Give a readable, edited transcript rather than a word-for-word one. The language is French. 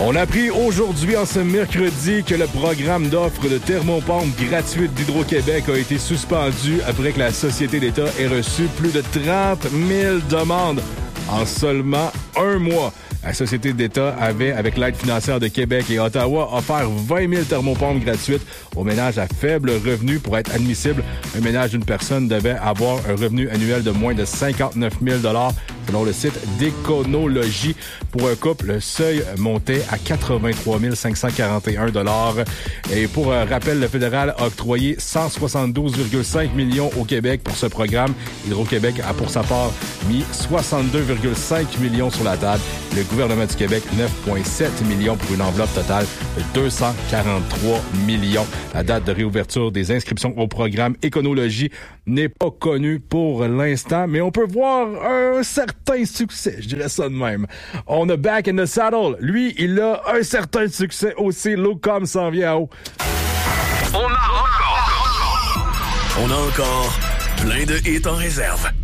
On a appris aujourd'hui, en ce mercredi, que le programme d'offre de thermopompe gratuite d'Hydro-Québec a été suspendu après que la Société d'État ait reçu plus de 30 000 demandes en seulement un mois. La Société d'État avait, avec l'aide financière de Québec et Ottawa, offert 20 000 thermopompes gratuites aux ménages à faible revenu. Pour être admissible, un ménage d'une personne devait avoir un revenu annuel de moins de 59 000 selon le site d'Éconologie. Pour un couple, le seuil montait à 83 541 Et pour rappel, le fédéral a octroyé 172,5 millions au Québec pour ce programme. Hydro-Québec a pour sa part mis 62,5 millions sur la table. Le gouvernement du Québec, 9,7 millions pour une enveloppe totale de 243 millions. La date de réouverture des inscriptions au programme Éconologie n'est pas connue pour l'instant, mais on peut voir un certain succès, je dirais ça de même. On a Back in the Saddle. Lui, il a un certain succès aussi. Luke Combs s'en vient à haut. On a encore plein de hits en réserve.